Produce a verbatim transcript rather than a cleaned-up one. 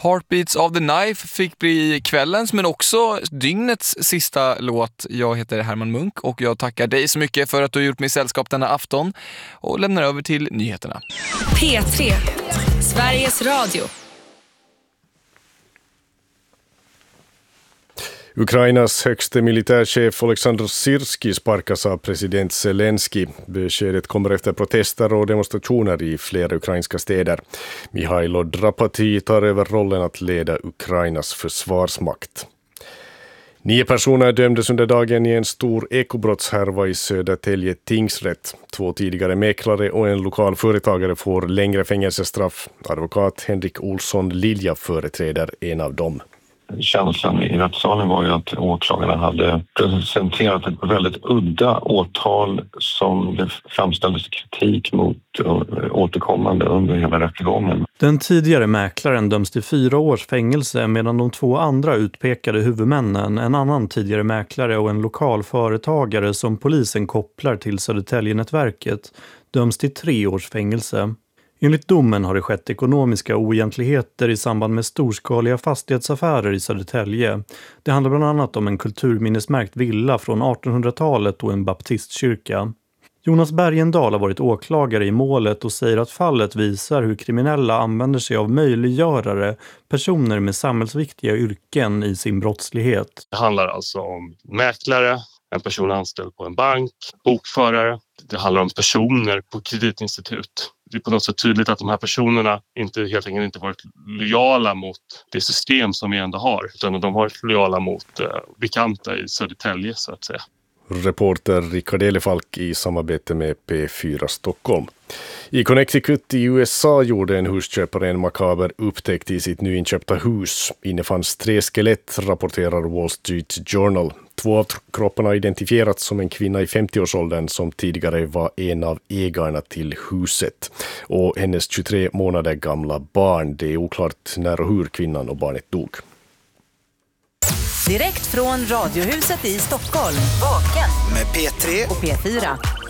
Heartbeats of the Knife fick bli kvällens men också dygnets sista låt. Jag heter Herman Munk och jag tackar dig så mycket för att du har gjort mig sällskap denna afton och lämnar över till nyheterna. P tre, Sveriges Radio. Ukrainas högste militärchef Oleksandr Syrskij sparkas av president Zelensky. Beskedet kommer efter protester och demonstrationer i flera ukrainska städer. Mihailo Drapati tar över rollen att leda Ukrainas försvarsmakt. Nio personer dömdes under dagen i en stor ekobrottshärva i Södertälje tingsrätt. Två tidigare mäklare och en lokal företagare får längre fängelsestraff. Advokat Henrik Olsson Lilja företräder en av dem. Känslan i rättssalen var ju att åklagarna hade presenterat ett väldigt udda åtal som det framställdes kritik mot återkommande under hela rättegången. Den tidigare mäklaren döms till fyra års fängelse medan de två andra utpekade huvudmännen, en annan tidigare mäklare och en lokal företagare som polisen kopplar till Södertäljenätverket, döms till tre års fängelse. Enligt domen har det skett ekonomiska oegentligheter i samband med storskaliga fastighetsaffärer i Södertälje. Det handlar bland annat om en kulturminnesmärkt villa från artonhundratalet och en baptistkyrka. Jonas Bergendahl har varit åklagare i målet och säger att fallet visar hur kriminella använder sig av möjliggörare, personer med samhällsviktiga yrken i sin brottslighet. Det handlar alltså om mäklare, en person anställd på en bank, bokförare. Det handlar om personer på kreditinstitut. Det är på något sätt tydligt att de här personerna inte, helt enkelt inte varit lojala mot det system som vi ändå har. Utan de har varit lojala mot eh, bekanta i Södertälje så att säga. Reporter Rickard Elefalk i samarbete med P fyra Stockholm. I Connecticut i U S A gjorde en husköpare en makaber upptäckt i sitt nyinköpta hus. Innefanns tre skelett, rapporterar Wall Street Journal. Två av kropparna identifierats som en kvinna i femtioårsåldern som tidigare var en av ägarna till huset. Och hennes tjugotre månader gamla barn. Det är oklart när och hur kvinnan och barnet dog. Direkt från Radiohuset i Stockholm. Vaken med P tre och P fyra.